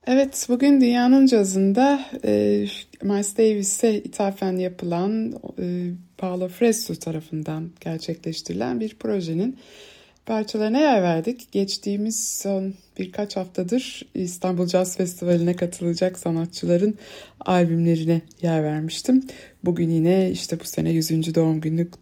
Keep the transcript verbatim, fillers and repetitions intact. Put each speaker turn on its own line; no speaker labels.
Evet, bugün Dünyanın Cazı'nda e, Miles Davis'e ithafen yapılan e, Paolo Fresu tarafından gerçekleştirilen bir projenin parçalarına yer verdik. Geçtiğimiz son birkaç haftadır İstanbul Jazz Festivali'ne katılacak sanatçıların albümlerine yer vermiştim. Bugün yine işte bu sene yüzüncü doğum gününü